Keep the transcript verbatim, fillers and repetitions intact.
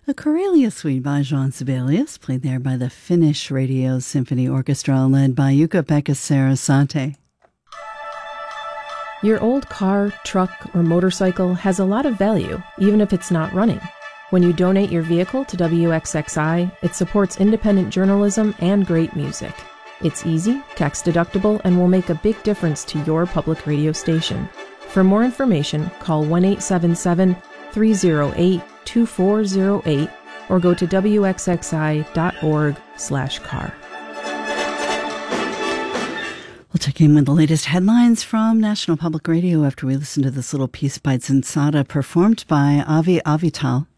A Karelia Suite by Jean Sibelius, played there by the Finnish Radio Symphony Orchestra, led by Jukka-Pekka Sarasate. Your old car, truck, or motorcycle has a lot of value, even if it's not running. When you donate your vehicle to W X X I, it supports independent journalism and great music. It's easy, tax-deductible, and will make a big difference to your public radio station. For more information, call one eight seven seven, three zero eight, two four zero eight or go to W X X I dot org slash car. We'll check in with the latest headlines from National Public Radio after we listen to this little piece by Zensata performed by Avi Avital.